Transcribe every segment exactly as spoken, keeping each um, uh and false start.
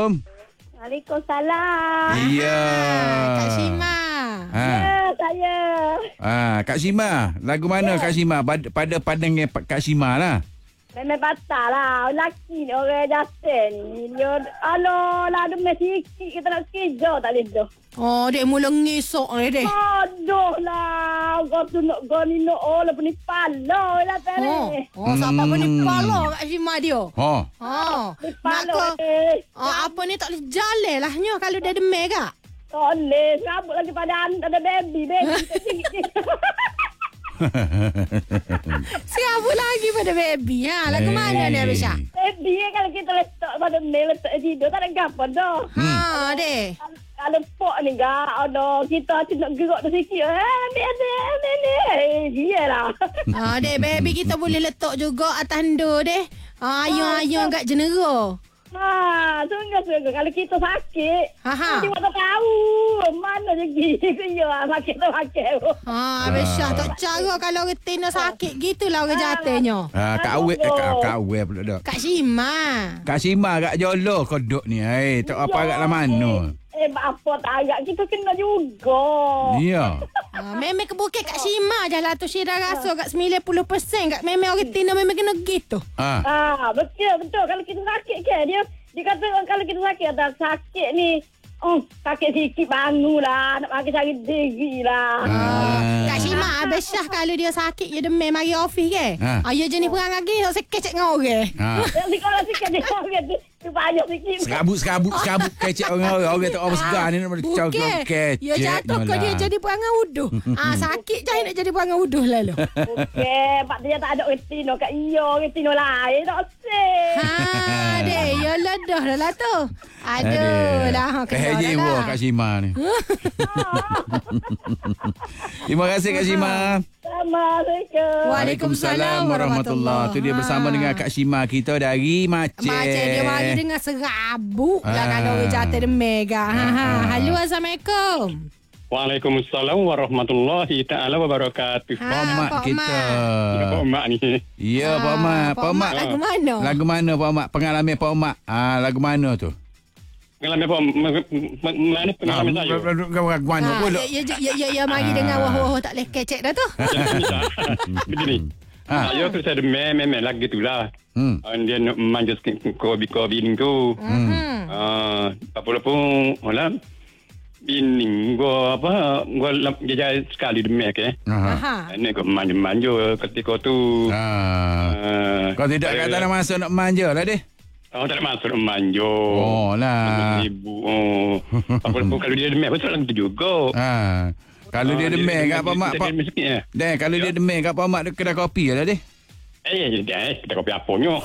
Assalamualaikum. Waalaikumsalam. Ya. Kak Syima. Ha. Ya, saya. Ah, Kak Syima, lagu mana Kak Syima? Pada, pada pandangan Kak Syima lah. Memang patah lah. Lelaki ni orang jatuh ni. Dia, alah, lah ada sikit kita nak kerja tak boleh dah. Oh, dek mula ngisok ni dek. Aduh lah. Kau tu nak kau ni nak. Oh, lepas ni pala lah Oh, tadi. oh sampai Hmm. pun ni pala Kak Syima dia. Oh. Oh, Ni nak pala ke? eh. Oh, apa ni tak boleh jalan lah nyo kalau dia demam kak? Tak boleh. Serabut lagi pada anak ada baby. Baby tak tinggi. Serabut lagi pada baby. Ha, lagu mana ni Abisha? Baby eh, kalau kita letak pada mail letak tidur tak ada gapa dah. Ha, dek. Kalau pok ni gak, ada kita cik nak gerak tu sikit. Eh, ni ni ni ni. Eh, dia lah. Ha, dek baby kita boleh letak juga atas ndo dek. Ha, ayun-ayun kat jenera. Ha, sungguh-sungguh kalau kita sakit, Ha, ha. kita tak tahu mana je dia sakit tu sakit. Ha, Abisha tak cara kalau orang tina sakit gitulah orang jatuhnya. Ah, Kak Awet, eh, Kak, Kak Awet pula dah. Kak Syima. Kak Syima Kak Jolo kodok ni. Eh, tak apa agak lah mana. Eh, apa tak agak kita kena juga. Ya. Ha, memang ke bukit Kak Syima je lah tu Syira rasa kat sembilan puluh peratus kat memang orang tina memang kena gitu. Ah. Ah, betul betul kalau kita sakit ke dia dia kata kalau kita sakit ada sakit ni oh sakit sikit bangunlah nak makan cari diri lah. Ah. Kak Syima Abisha kalau dia sakit dia demam mari office ke? Ha. Ha, dia jenis perang lagi tak sekecek dengan orang. Ah. Dia kalau sikit dia orang tu tu banyak sikit. Serabut, serabut, serabut kecek orang-orang. Orang tak apa segar ni nak cakap Bukan. kecek. Dia jatuh ke dia jadi perangai wuduh. Ah, sakit je nak jadi perangai wuduh lalu. Okey, pak dia tak ada retino kat iyo, retino lain tak sih. Ha, dek, ya ledah dah lah tu. Aduh lah. Ha, Eh, kena dah jiwa lah. Kak Syima ni. Terima kasih Kak Syima. Assalamualaikum. Waalaikumsalam warahmatullahi. Tu dia bersama dengan Kak Syima kita dari Maceh. Macam dia mari dengan serabut lah Ah. kalau orang jatuh de mega. Ha ha. Halo, Assalamualaikum. Waalaikumsalam warahmatullahi ta'ala wabarakatuh. Ha, Pak Mak Pak kita. Ya, Pak Mak ni. Ya, Pak Mak. Pak Mak lagu mana? Lagu mana Pak Mak? Pengalaman Pak Mak. Ah, lagu mana tu? Pengalaman Pak Mak, pengalaman saya. Lagu mana Ha, pula? ya, ya, ya, ya, ya mari dengan wah-wah tak boleh kecek dah tu. Begini. Ah. Saya tu saya memang lagi tu lah. Hmm. Dia nak manja kopi-kopi ni tu. Hmm. Ah, apa pun, olah. Bini gua apa gua dia sekali demek eh. Aha. Aha. Ini gua manja-manja ketika tu. Ah. Ah, Kau tidak saya- kata nak masuk nak manja lah deh. Oh, tak ada masuk manja. Oh lah. Ibu. Oh. Apa pun kalau dia demek betul lah tu juga. Ah. Kalau dia demam kat Pak Mak, Pak. Eh, Deh, kalau dia demam kat Pak Mak dia kedai kopi lah deh. eh, kita kopi apa nyo?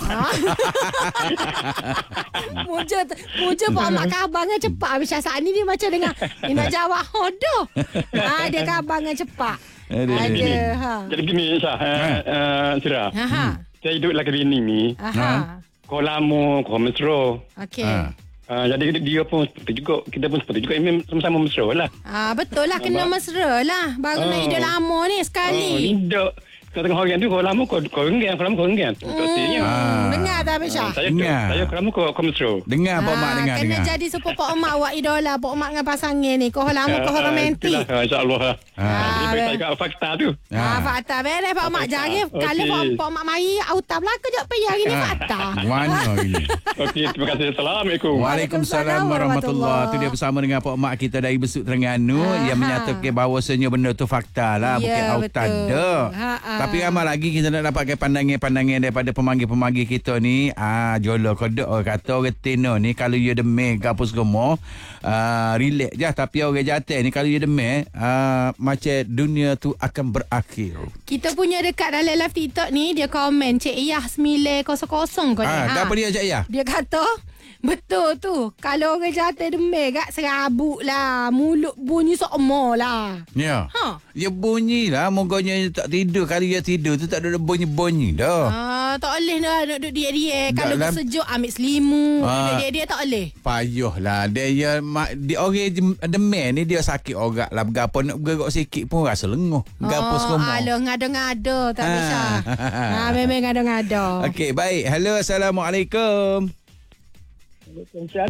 Muja muja Pak Mak kabangnya cepat habis saat ni dia macam dengan ni nak jawab hodoh. Ha, dia kabangnya cepat. Aduh. Ada ha. Jadi gini Syah, eh, Sira. Ha ha. Saya hidup lagi bini ni. Aha. Kau lama, kau mesra. Okey. Ah. Uh, jadi dia pun seperti juga, kita pun seperti juga. Memang sama-sama mesra lah. Ah, betul lah kena mesra lah. Baru nak Oh. hidup lama ni Oh, sekali. ni dok. Kau tengok orang tu, kau lama, kau, kau enggan. Kau lama, kau enggan. Tu artinya. Hmm, dengar tak Abisha? Saya, Dengar. saya kau lama, kau, kau mesra. Dengar Pak Mak Ah, dengar kena dengar. jadi super Pak Mak awak idola Pak Mak dengan pasangan ni. Kau lama kau Ah, romantik. itulah, InsyaAllah. Ah. Jadi bagi saya kat fakta tu. Ah, fakta beres Pak Mak jari. Okey. Kalau Pak, Pak Mak mari auta belaka je pergi hari ni fakta. Mana ini? Okey, terima kasih. Assalamualaikum. Waalaikumsalam warahmatullahi. Itu dia bersama dengan Pak Mak kita dari Besut Terengganu Aha. yang menyatakan bahawasanya benda tu fakta lah, bukan Ya, auta betul. dah. Ha, ha. Tapi ramai lagi kita nak dapatkan pandangan-pandangan daripada pemanggil-pemanggil kita ni. Ah, jolo kodok orang kata orang tino ni kalau dia demam ke apa semua, ah, relax je. Tapi orang jatuh ni kalau dia demam, ah, macam dunia tu akan berakhir. Kita punya dekat dalam live TikTok ni dia komen Cik Iyah sembilan kosong kau ni. Ah, Ha. apa dia Cik Ya? Dia kata betul tu. Kalau orang jatuh demam kat serabut lah. Mulut bunyi sokmo lah. Ya. Ha. Dia bunyi lah. Moganya dia tak tidur. Kalau dia tidur tu tak ada bunyi-bunyi dah. Ah, tak boleh lah duduk diet-diet. Kalau Dalam- sejuk ambil selimut. Ah. Duduk diet-diet tak boleh. Payuh lah. Dia, dia, mak- dia orang jem- demam ni dia sakit orang lah. Berapa nak bergerak sikit pun rasa lenguh. Berapa Oh, semua. alah ngada-ngada tak Ah. bisa. Ha, memang ngada-ngada. Okey, baik. Hello, Assalamualaikum.